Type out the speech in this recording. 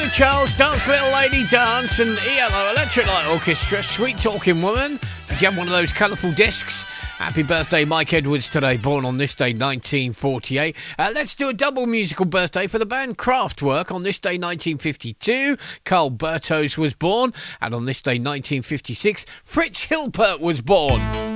Ray Charles, Dance Little Lady Dance, and ELO Electric Light Orchestra, Sweet Talking Woman. Did you have one of those colourful discs? Happy birthday, Mike Edwards, today, born on this day, 1948. Let's do a double musical birthday for the band Kraftwerk. On this day, 1952, Carl Bertos was born, and on this day, 1956, Fritz Hilpert was born.